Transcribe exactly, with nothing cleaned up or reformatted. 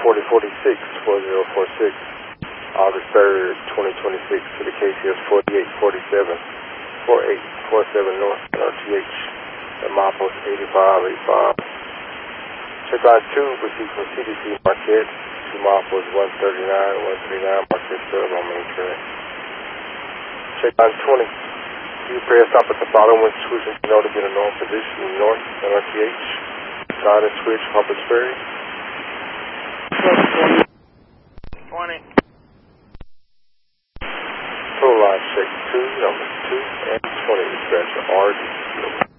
forty forty-six, four zero four six, August third, twenty twenty-six, to the K C S forty-eight forty-seven, forty-eight forty-seven North N R T H, at milepost eighty-five eighty-five. Check line two, received from C D C Marquette, to milepost one thirty-nine one thirty-nine Marquette Sub on main track. Check line twenty, you prepare stop at the bottom when switching to know to get a normal position in North N R T H, side and switch Harper's Ferry. twenty. Total line check two, number two and twenty, dispatcher R D.